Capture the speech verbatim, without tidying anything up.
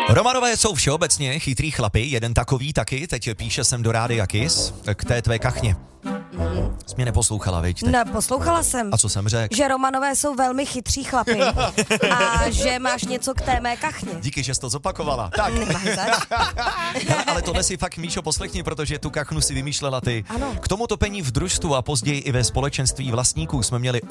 Romanové jsou všeobecně chytrý chlapi, jeden takový taky, teď píše sem do Rádia Kiss k té tvé kachně. Mm-hmm. Jsi mě neposlouchala, viď? Ne, poslouchala jsem. A co jsem řekl? Že Romanové jsou velmi chytří chlapi a že máš něco k té mé kachně. Díky, že jsi to zopakovala. Tak. Hele, ale tohle si fakt, Míšo, poslechni, protože tu kachnu si vymýšlela ty. Ano. K tomu topení v družstvu a později i ve společenství vlastníků jsme měli